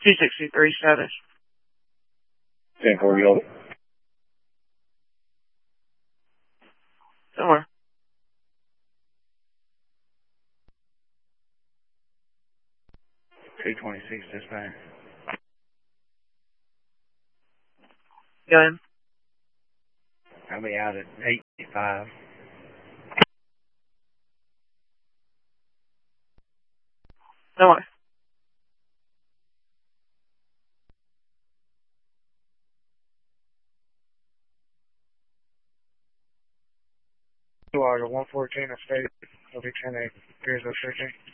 263 status. 10-4, you Somewhere. $226 dispatch. Go ahead. I'll be out at 8:55. Somewhere. Two hours at 114 of state. It'll be 10-8. Here's the 13.